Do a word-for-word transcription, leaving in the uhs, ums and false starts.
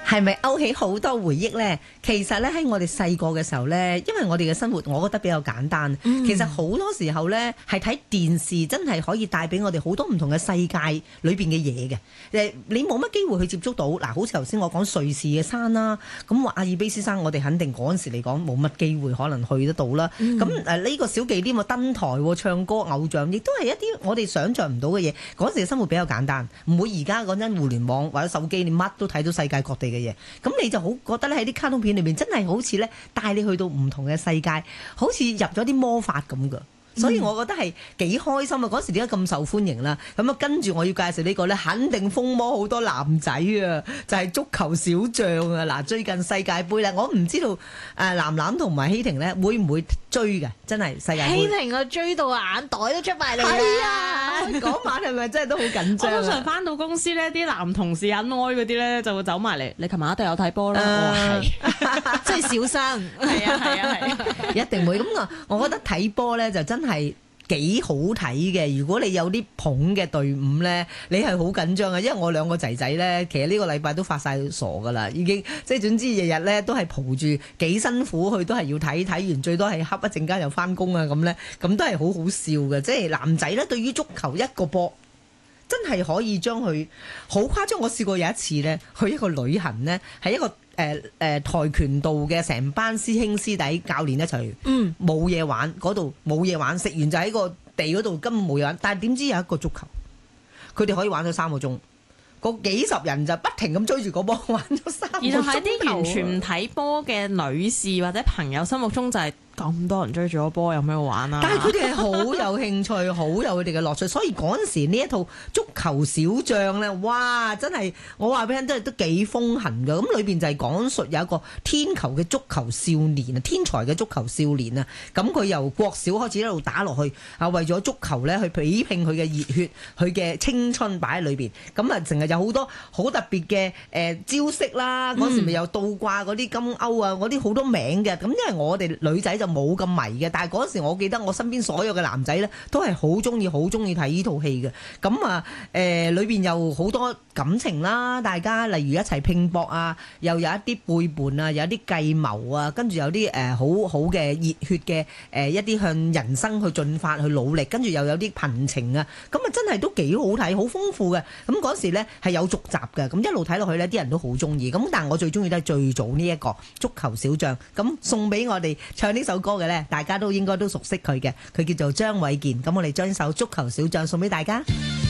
係咪勾起好多回憶呢？其實咧喺我哋細個嘅時候呢，因為我哋嘅生活，我覺得比較簡單。嗯、其實好多時候呢，係睇電視真係可以帶俾我哋好多唔同嘅世界裏邊嘅嘢嘅。誒，你冇乜機會去接觸到嗱，好似頭先我講瑞士嘅山啦，咁話阿爾卑斯山，我哋肯定嗰陣時嚟講冇乜機會可能去得到啦。咁誒呢個小忌廉啊，登台唱歌偶像，亦都係一啲我哋想像唔到嘅嘢。嗰時嘅生活比較簡單，唔會而家講真互聯網或者手機，你乜都睇到世界各地嘅嘢。咁你就好覺得咧喺啲卡通片裏面真係好似咧帶你去到唔同嘅世界，好似入咗啲魔法咁噶。所以我覺得係幾開心啊！嗰時點解咁受歡迎啦？咁啊跟住我要介紹呢個咧，肯定風魔好多男仔啊，就係、是、足球小將啊！嗱，最近世界盃咧，我唔知道誒藍藍同埋希婷咧會唔會追嘅？真係世界盃。 希婷啊追到眼袋都出埋嚟啦！ 係啊，嗰晚係咪真係都好緊張？ 我通常翻到公司咧，啲男同事恩愛嗰啲咧就會走埋嚟。你琴晚一定有睇波啦，我係即係小生， 係啊係啊係啊， 一定會咁啊！我覺得睇波咧就真係幾好睇嘅。如果你有啲捧嘅隊伍咧，你係好緊張啊！因為我兩個仔仔咧，其實呢個禮拜都發晒傻噶啦，已經即係總之日日咧都係抱住幾辛苦去，都係要睇，睇完最多係瞌一陣間又翻工啊咁咧，咁都係好好笑嘅。即係男仔咧，對於足球一個波，真係可以將佢好誇張。我試過有一次咧，去一個旅行咧，係一個。誒誒、呃、跆拳道嘅成班師兄師弟教練一齊，嗯，冇嘢玩，嗰度冇嘢玩，食完就喺個地嗰度根本冇嘢玩，但係點知有一個足球，佢哋可以玩咗三個鐘，嗰幾十人就不停咁追住個波玩咗三個鐘。 然後喺啲完全唔睇波嘅女士或者朋友心目中就係、是。咁多人追住個波有咩好玩啊？ 但係佢哋係好有興趣，好有佢哋嘅樂趣，所以嗰陣時呢一套足球小將咧，哇！真係我話俾你聽，真係都幾風行㗎。咁裏邊就係講述有一個天球嘅足球少年啊，天才嘅足球少年啊。咁佢由國小開始一路打落去啊，為咗足球咧去比拼佢嘅熱血，佢嘅青春擺喺裏邊。咁啊，成日有好多好特別嘅誒招式啦。嗰時咪有倒掛嗰啲金鈎啊，嗰啲好多名嘅。咁因為我哋女仔就冇咁迷嘅，但係嗰時我記得我身邊所有嘅男仔咧，都係好中意、好中意睇呢套戲嘅。咁啊，誒裏邊有好多感情啦，大家例如一齊拼搏啊，又有一啲背叛啊，有一啲計謀啊，跟住有啲誒、呃、好好嘅熱血嘅誒、呃、一啲向人生去進發去努力，跟住又有啲貧情啊，咁啊真係都幾好睇，好豐富嘅。咁嗰時咧係有續集嘅，咁一路睇落去呢啲人都好中意。咁但係我最中意都係最早呢一個足球小將，咁送俾我哋唱呢首歌嘅咧，大家都應該都熟悉佢嘅，佢叫做張衛健。咁我哋將呢首足球小將送俾大家。